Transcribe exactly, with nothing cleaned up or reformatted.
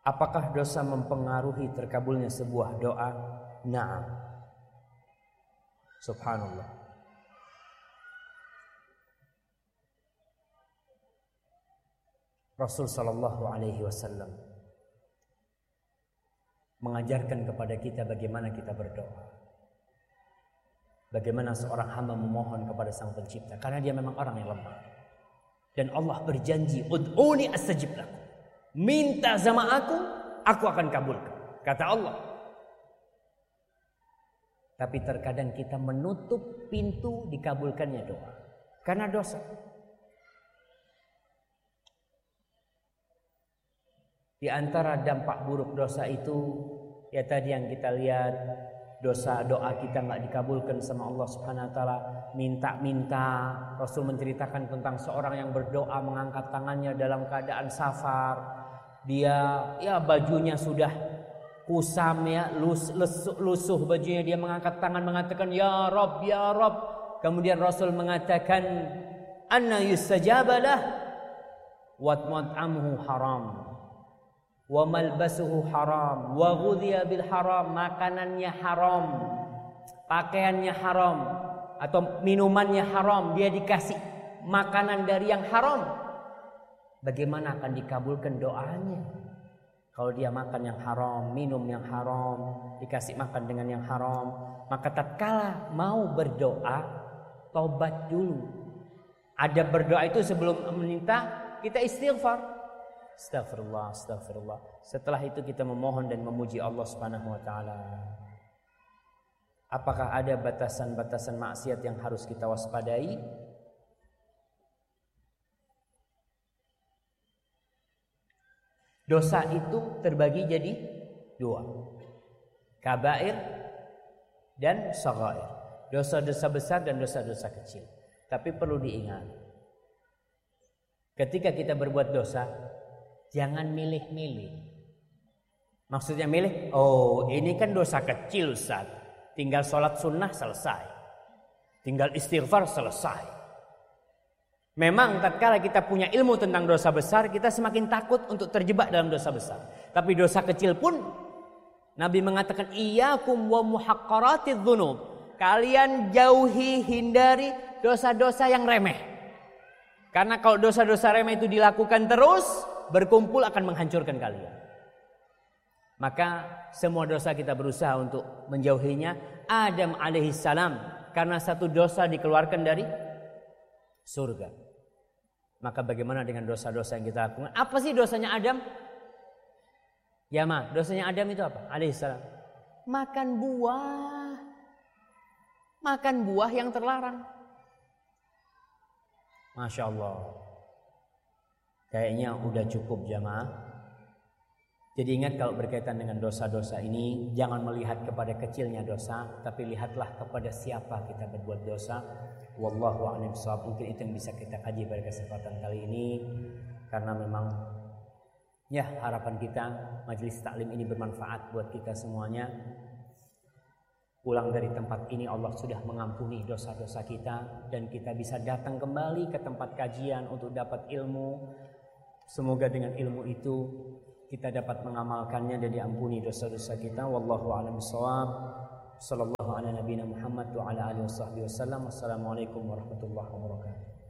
Apakah dosa mempengaruhi terkabulnya sebuah doa? Na'am. Subhanallah. Rasul sallallahu alaihi wasallam mengajarkan kepada kita bagaimana kita berdoa. Bagaimana seorang hamba memohon kepada Sang Pencipta, karena dia memang orang yang lemah. Dan Allah berjanji, "Ud'uni astajib lakum." Minta sama aku, aku akan kabulkan, kata Allah. Tapi terkadang kita menutup pintu dikabulkannya doa karena dosa. Di antara dampak buruk dosa itu, ya tadi yang kita lihat, dosa doa kita nggak dikabulkan sama Allah Subhanahu Wa Taala. Minta-minta. Rasul menceritakan tentang seorang yang berdoa mengangkat tangannya dalam keadaan safar. Dia, ya bajunya sudah kusam ya, lus, lesu, lusuh bajunya. Dia mengangkat tangan mengatakan, Ya Rabb, Ya Rabb. Kemudian Rasul mengatakan, Anna yustajabalah wa mat'amuhu haram wa malbasuhu haram wa ghudhiya bil haram. Makanannya haram, pakaiannya haram, atau minumannya haram. Dia dikasih makanan dari yang haram, bagaimana akan dikabulkan doanya? Kalau dia makan yang haram, minum yang haram, dikasih makan dengan yang haram, maka tatkala mau berdoa, tobat dulu. Ada berdoa itu sebelum meminta, kita istighfar. Astagfirullah, astagfirullah. Setelah itu kita memohon dan memuji Allah Subhanahu wa taala. Apakah ada batasan-batasan maksiat yang harus kita waspadai? Dosa itu terbagi jadi dua, kabair dan shaghair. Dosa-dosa besar dan dosa-dosa kecil. Tapi perlu diingat, ketika kita berbuat dosa, jangan milih-milih. Maksudnya milih, oh ini kan dosa kecil Ustaz, tinggal sholat sunnah selesai, tinggal istighfar selesai. Memang tatkala kita punya ilmu tentang dosa besar, kita semakin takut untuk terjebak dalam dosa besar. Tapi dosa kecil pun Nabi mengatakan, iyyakum wa muhaqqaratidz dzunub. Kalian jauhi, hindari dosa-dosa yang remeh. Karena kalau dosa-dosa remeh itu dilakukan terus, berkumpul akan menghancurkan kalian. Maka semua dosa kita berusaha untuk menjauhinya. Adam alaihissalam karena satu dosa dikeluarkan dari surga. Maka bagaimana dengan dosa-dosa yang kita lakukan? Apa sih dosanya Adam? Ya ma, dosanya Adam itu apa? Alaihissalam. Makan buah. Makan buah yang terlarang. Masya Allah. Kayaknya udah cukup jamaah. Jadi ingat, kalau berkaitan dengan dosa-dosa ini, jangan melihat kepada kecilnya dosa, tapi lihatlah kepada siapa kita berbuat dosa. Wallahu a'lam bishawab. Mungkin itu yang bisa kita kaji pada kesempatan kali ini, karena memang ya harapan kita majelis taklim ini bermanfaat buat kita semuanya. Pulang dari tempat ini Allah sudah mengampuni dosa-dosa kita, dan kita bisa datang kembali ke tempat kajian untuk dapat ilmu. Semoga dengan ilmu itu kita dapat mengamalkannya dan diampuni dosa-dosa kita. Wallahu a'lam bishawab. Sallallahu ala nabiyina Muhammad wa ala alihi washabbihi wasallam. Wassalamualaikum warahmatullahi wabarakatuh.